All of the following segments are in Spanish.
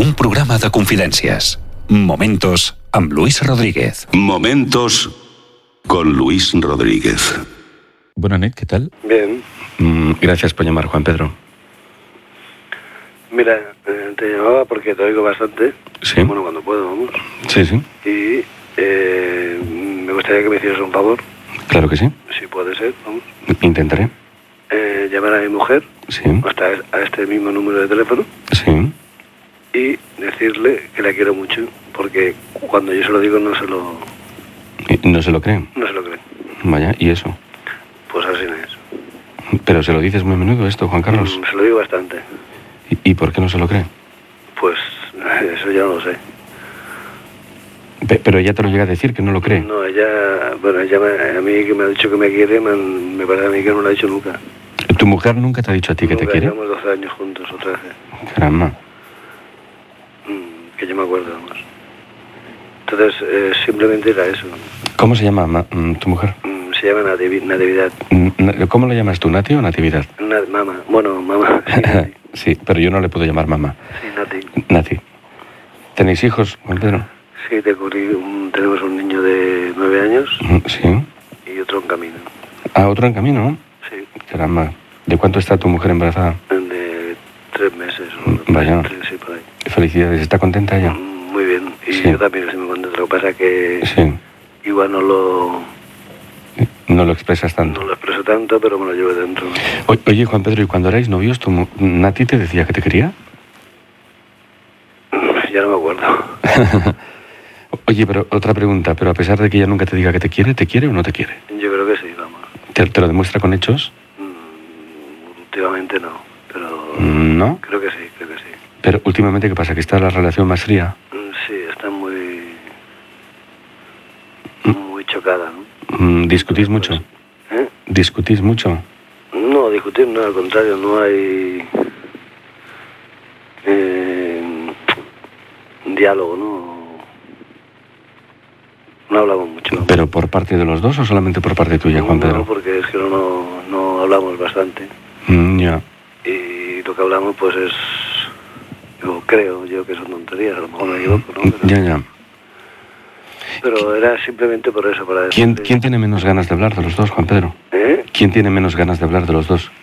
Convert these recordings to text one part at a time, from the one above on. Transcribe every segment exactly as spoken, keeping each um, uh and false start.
un programa de confidències. Momentos amb Luis Rodríguez. Momentos con Luis Rodríguez. Buenas noches, ¿qué tal? Bien. Mm, gracias por llamar, Juan Pedro. Mira, eh, te llamaba porque te oigo bastante. Sí. Bueno, cuando puedo, vamos. Sí, sí. Y eh, me gustaría que me hicieras un favor. Claro que sí. Si puede ser, vamos. Intentaré. Eh, llamar a mi mujer. Sí. Hasta a este mismo número de teléfono. Sí. Y decirle que la quiero mucho. Porque cuando yo se lo digo no se lo... ¿Y no se lo creen? No se lo creen. Vaya, ¿y eso? Pues así no es. Pero se lo dices muy a menudo esto, Juan Carlos. Mm, se lo digo bastante. ¿Y, y por qué no se lo cree? Pues eso ya no lo sé. Pe- pero ella te lo llega a decir, que no lo cree. No, ella... Bueno, ella me- a mí que me ha dicho que me quiere, me, han- me parece a mí que no lo ha dicho nunca. ¿Tu mujer nunca te ha dicho a ti que te Nunca, quiere? Llevamos doce años juntos o trece. Caramba. Mm, que yo me acuerdo, vamos. Entonces, eh, simplemente era eso. ¿Cómo se llama ma- mm, tu mujer? Mm, se llama Nativi- Natividad. Mm, na- ¿Cómo lo llamas tú, Nati o Natividad? Na- mama. Bueno, mamá. Sí, Nati. Sí, pero yo no le puedo llamar mamá. Sí, Nati. Nati. ¿Tenéis hijos, Juan Pedro? Sí, te ocurrí un- tenemos un niño de nueve años Mm, Sí. y otro en camino. Ah, otro en camino, ¿no? Sí, Caramba. ¿De cuánto está tu mujer embarazada? de tres meses. O Vaya. tres, sí, por ahí. Felicidades. ¿Está contenta ella? Mm, Muy bien. Y Sí. yo también estoy muy contento. Lo que pasa es que Sí. igual no lo, No lo expresas tanto. no lo expreso tanto, pero me lo llevo dentro. O- Oye, Juan Pedro, ¿y cuando erais novios, tu mu- Nati te decía que te quería? Ya no me acuerdo. Oye, pero otra pregunta, pero a pesar de que ella nunca te diga que te quiere, ¿te quiere o no te quiere? Yo creo que sí, vamos. ¿Te, te lo demuestra con hechos? Mm, Últimamente no, pero Mm, ¿No? creo que sí, creo que sí. Pero últimamente, ¿qué pasa? ¿Que está la relación más fría? Mm, Sí, está muy muy chocada, ¿no? Mm, ¿Discutís mucho? ¿Eh? ¿Discutís mucho? No, discutir no, al contrario, no hay eh, diálogo, ¿no? No hablamos mucho. ¿no? ¿Pero por parte de los dos o solamente por parte tuya, Juan No, Pedro? porque es que no, no, no hablamos bastante. Mm, ya. Y lo que hablamos pues es, yo creo yo que son tonterías, a lo mejor me equivoco, ¿no? Pero, Ya, ya. pero era simplemente por eso, para ¿Quién, decirte- ¿Quién tiene menos ganas de hablar de los dos, Juan Pedro? ¿Eh? ¿Quién tiene menos ganas de hablar de los dos?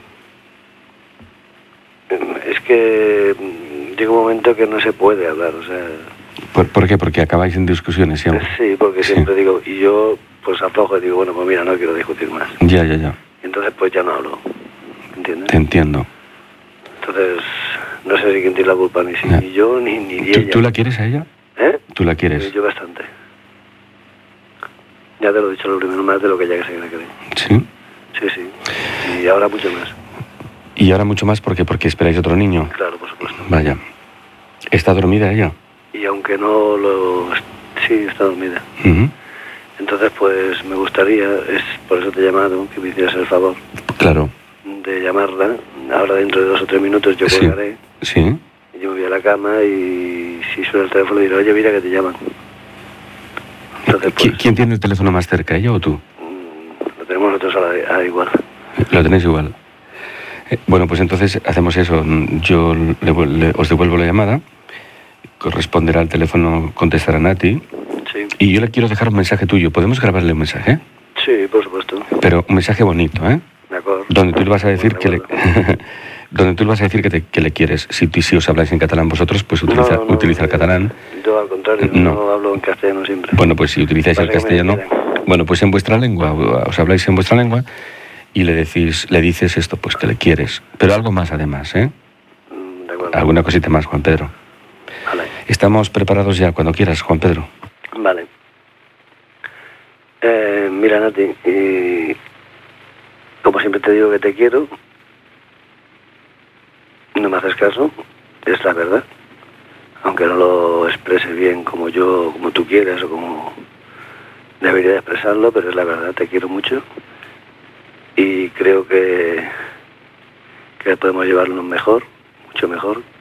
Es que mm, llega un momento que no se puede hablar, o sea... ¿Por, por qué? Porque acabáis en discusiones siempre. Sí, porque Sí. siempre digo, y yo pues aflojo y digo, bueno, pues mira, no quiero discutir más. Ya, ya, ya. Y entonces pues ya no hablo, ¿entiendes? Te entiendo. Entonces, no sé si quién tiene la culpa, ni si Ya. ni yo, ni, ni ¿Tú, ella. tú la quieres a ella? ¿Eh? ¿Tú la quieres? Yo bastante. Ya te lo he dicho lo primero, más de lo que ya que se cree. Sí. Sí, sí. Y ahora mucho más. Y ahora mucho más porque porque esperáis otro niño. Claro, por supuesto. Vaya. ¿Está dormida ella? Y aunque no lo... Sí, está dormida. Ujú. Entonces, pues me gustaría, es por eso te he llamado, que me hicieras el favor Claro. de llamarla. Ahora dentro de dos o tres minutos yo Sí. colgaré. Sí. Y yo me voy a la cama y si suena el teléfono diré, oye, mira que te llaman. Entonces, ¿Qui- pues, ¿Quién tiene el teléfono más cerca, ella o tú? mm, lo tenemos nosotros a la, a la igual. Lo tenéis igual. Eh, Bueno, pues entonces hacemos eso. Yo le vu- le- os devuelvo la llamada. Corresponderá al teléfono contestar a Nati. Sí, Y yo le quiero dejar un mensaje tuyo. ¿Podemos grabarle un mensaje? sí, por supuesto. Pero un mensaje bonito, ¿eh? De acuerdo. Donde tú le vas a decir De que le... acuerdo. donde tú le vas a decir que, te- que le quieres. Si, si os habláis en catalán vosotros, pues utiliza, No, no, utiliza el eh, catalán. Yo al contrario, No. no, hablo en castellano siempre. Bueno, pues si utilizáis el Pasa que me castellano, entienden. bueno, pues en vuestra lengua, os habláis en vuestra lengua y le decís, le dices esto, pues que le quieres. Pero algo más además, ¿eh? Mm, De acuerdo. Alguna cosita más, Juan Pedro. Vale. Estamos preparados ya, cuando quieras, Juan Pedro. Vale. Eh, mira, Nati, y como siempre te digo que te quiero, no me haces caso, es la verdad. Aunque no lo exprese bien como yo, como tú quieres o como debería de expresarlo, pero es la verdad, te quiero mucho. Y creo que, que podemos llevarnos mejor, mucho mejor.